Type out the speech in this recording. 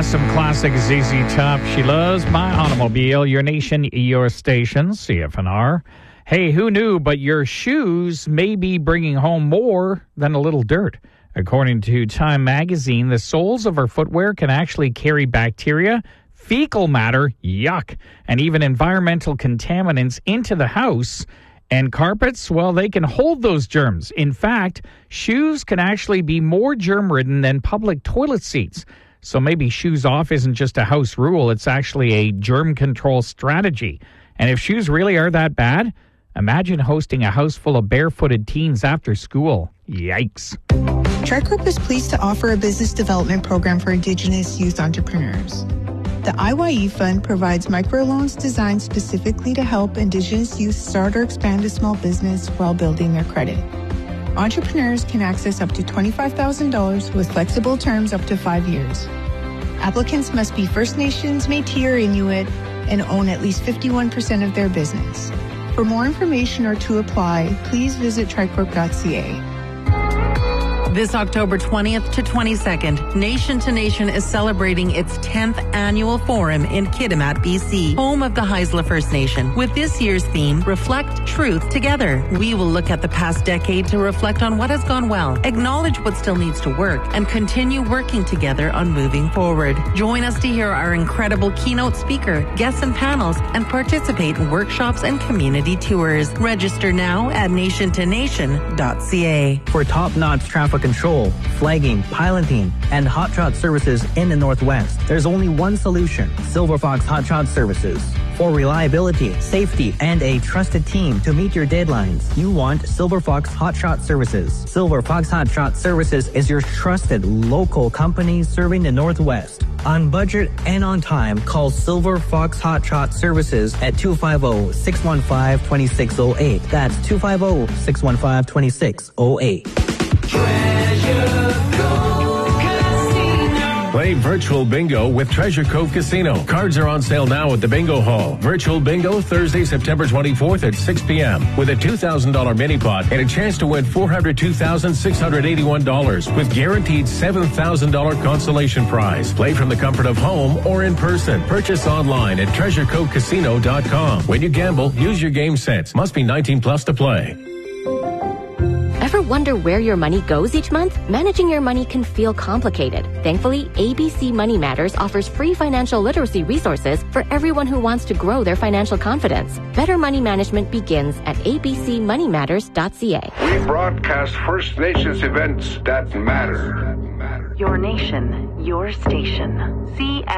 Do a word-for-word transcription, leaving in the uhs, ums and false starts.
some classic Z Z Top. She loves my automobile. Your nation, your station, C F N R. Hey, who knew, but your shoes may be bringing home more than a little dirt. According to Time magazine, the soles of our footwear can actually carry bacteria, fecal matter, yuck, and even environmental contaminants into the house. And carpets, well, they can hold those germs. In fact, shoes can actually be more germ-ridden than public toilet seats. So maybe shoes off isn't just a house rule, it's actually a germ control strategy. And if shoes really are that bad, imagine hosting a house full of barefooted teens after school. Yikes. TriCorp is pleased to offer a business development program for Indigenous youth entrepreneurs. The I Y E Fund provides microloans designed specifically to help Indigenous youth start or expand a small business while building their credit. Entrepreneurs can access up to twenty-five thousand dollars with flexible terms up to five years. Applicants must be First Nations, Métis, or Inuit and own at least fifty-one percent of their business. For more information or to apply, please visit tricorp dot c a. This October twentieth to twenty-second, Nation to Nation is celebrating its tenth annual forum in Kitimat, B C, home of the Haisla First Nation. With this year's theme, Reflect Truth Together. We will look at the past decade to reflect on what has gone well, acknowledge what still needs to work, and continue working together on moving forward. Join us to hear our incredible keynote speaker, guests and panels, and participate in workshops and community tours. Register now at nation to nation dot c a. For top-notch traffic control, flagging, piloting, and hot shot services in the Northwest, there's only one solution: Silver Fox Hot Shot Services. For reliability, safety, and a trusted team to meet your deadlines, you want Silver Fox Hot Shot Services. Silver Fox Hot Shot Services is your trusted local company serving the Northwest. On budget and on time, call Silver Fox Hot Shot Services at two five zero, six one five, two six zero eight. That's two five zero, six one five, two six zero eight. Treasure Cove Casino. Play virtual bingo with Treasure Cove Casino. Cards are on sale now at the Bingo Hall. Virtual bingo Thursday, September twenty-fourth at six p.m. with a two thousand dollars mini pot and a chance to win four hundred two thousand six hundred eighty-one dollars with guaranteed seven thousand dollars consolation prize. Play from the comfort of home or in person. Purchase online at treasure cove casino dot com. When you gamble, use your game sense. Must be nineteen plus to play. Ever wonder where your money goes each month? Managing your money can feel complicated. Thankfully, A B C Money Matters offers free financial literacy resources for everyone who wants to grow their financial confidence. Better money management begins at a b c money matters dot c a. We broadcast First Nations events that matter. Your nation, your station. C